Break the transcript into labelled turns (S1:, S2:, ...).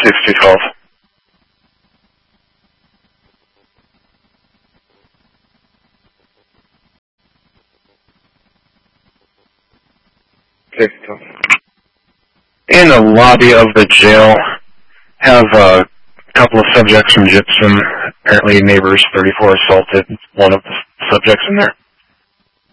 S1: 6212. In the lobby of the jail, have a couple of subjects from Gypsum. Apparently neighbors 34 assaulted one of the subjects in there.